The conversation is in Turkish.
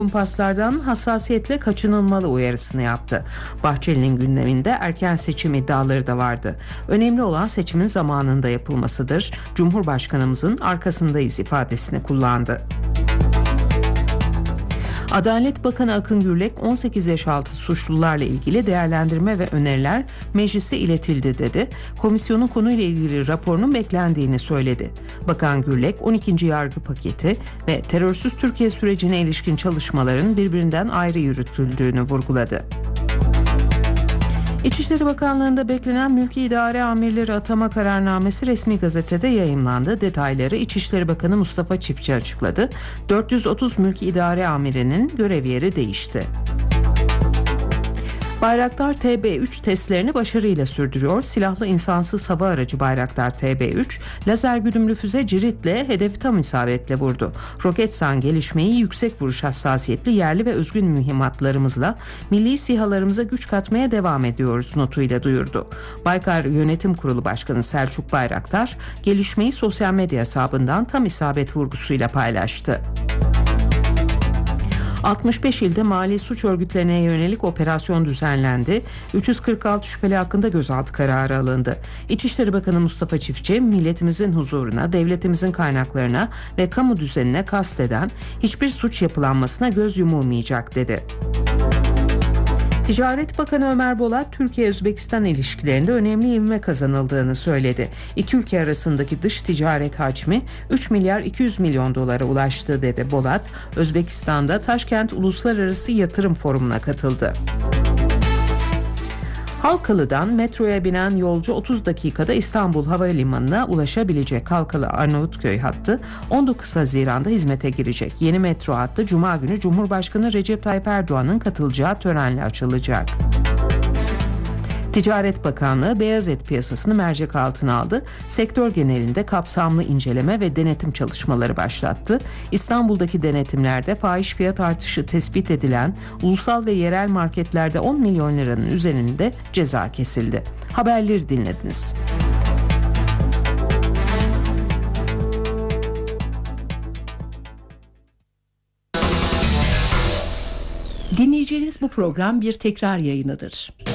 kumpaslardan hassasiyetle kaçınılmalı uyarısını yaptı. Bahçeli'nin gündeminde erken seçim iddiaları da vardı. Önemli olan seçimin zamanında yapılmasıdır. Cumhurbaşkanımızın arkasındayız ifadesini kullandı. Adalet Bakanı Akın Gürlek 18 yaş altı suçlularla ilgili değerlendirme ve öneriler meclise iletildi dedi. Komisyonun konuyla ilgili raporunun beklendiğini söyledi. Bakan Gürlek 12. yargı paketi ve terörsüz Türkiye sürecine ilişkin çalışmaların birbirinden ayrı yürütüldüğünü vurguladı. İçişleri Bakanlığı'nda beklenen mülki idare amirleri atama kararnamesi resmi gazetede yayımlandı. Detayları İçişleri Bakanı Mustafa Çiftçi açıkladı. 430 mülki idare amirinin görev yeri değişti. Bayraktar TB3 testlerini başarıyla sürdürüyor. Silahlı insansız hava aracı Bayraktar TB3, lazer güdümlü füze Cirit'le hedefi tam isabetle vurdu. Roketsan gelişmeyi yüksek vuruş hassasiyetli yerli ve özgün mühimmatlarımızla milli SİHA'larımıza güç katmaya devam ediyoruz notuyla duyurdu. Baykar Yönetim Kurulu Başkanı Selçuk Bayraktar, gelişmeyi sosyal medya hesabından tam isabet vurgusuyla paylaştı. 65 ilde mali suç örgütlerine yönelik operasyon düzenlendi. 346 şüpheli hakkında gözaltı kararı alındı. İçişleri Bakanı Mustafa Çiftçi, milletimizin huzuruna, devletimizin kaynaklarına ve kamu düzenine kasteden hiçbir suç yapılanmasına göz yumulmayacak dedi. Ticaret Bakanı Ömer Bolat, Türkiye-Özbekistan ilişkilerinde önemli ivme kazanıldığını söyledi. İki ülke arasındaki dış ticaret hacmi 3 milyar 200 milyon dolara ulaştı dedi Bolat. Özbekistan'da Taşkent Uluslararası Yatırım Forumu'na katıldı. Halkalı'dan metroya binen yolcu 30 dakikada İstanbul Havalimanı'na ulaşabilecek. Halkalı Arnavutköy hattı 19 Haziran'da hizmete girecek. Yeni metro hattı Cuma günü Cumhurbaşkanı Recep Tayyip Erdoğan'ın katılacağı törenle açılacak. Ticaret Bakanlığı beyaz et piyasasını mercek altına aldı. Sektör genelinde kapsamlı inceleme ve denetim çalışmaları başlattı. İstanbul'daki denetimlerde fahiş fiyat artışı tespit edilen ulusal ve yerel marketlerde 10 milyon liranın üzerinde ceza kesildi. Haberleri dinlediniz. Dinleyeceğiniz bu program bir tekrar yayınıdır.